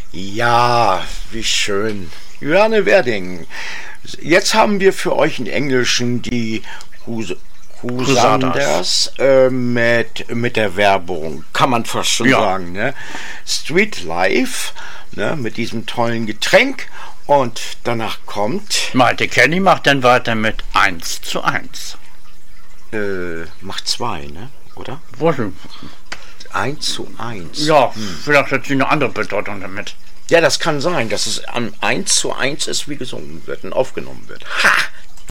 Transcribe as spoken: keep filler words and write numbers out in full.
Ja, wie schön. Juliane Werding. Jetzt haben wir für euch in Englischen die Hus Husanders äh, mit, mit der Werbung, kann man fast schon ja. sagen. Ne? Street Life, ne? Mit diesem tollen Getränk. Und danach kommt... Malte Kelly macht dann weiter mit eins zu eins. Äh, macht zwei, ne? Oder? Was? eins zu eins. Ja, hm. Vielleicht hat sie eine andere Bedeutung damit. Ja, das kann sein, dass es an eins zu eins ist, wie gesungen wird und aufgenommen wird. Ha!